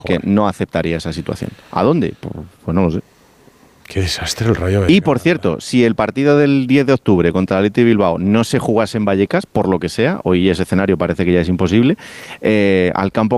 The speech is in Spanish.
que no aceptaría esa situación. ¿A dónde? Pues no lo sé. Qué desastre el Rayo Vallecano. Y, por cierto, si el partido del 10 de octubre contra el Athletic Bilbao no se jugase en Vallecas, por lo que sea, hoy ese escenario parece que ya es imposible, al campo